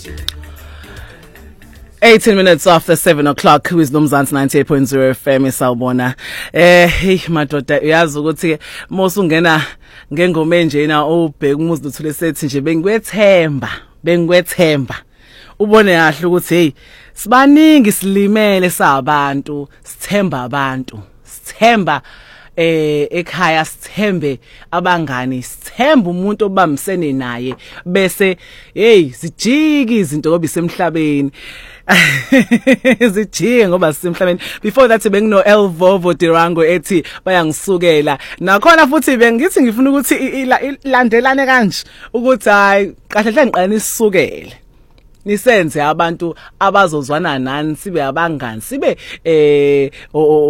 18 minutes after 7 o'clock kwiZnomzansi 98.0 FM isawubona. Hey madoda uyazi ukuthi mosungena ngengoma enjena ubheka umuzi luthule sethi nje bengikwethemba. Ubone kahle ukuthi hey sibaningi silimele sabantu, sithemba abantu, sithemba ekhaya, sithembe abangani, sithemba umuntu obambisene naye bese hey sijiki izinto ngoba isemhlabeni. Zijike ngoba sisemhlabeni. Before that bengino Elvovo Dirango ethi bayangisukela. Nakhona futhi bengithi ngifuna ukuthi ilandelane kanje ukuthi hayi kahle hle ngiqala nisukele. Nisenze abantu abazozwana nani, sibe abangani, sibe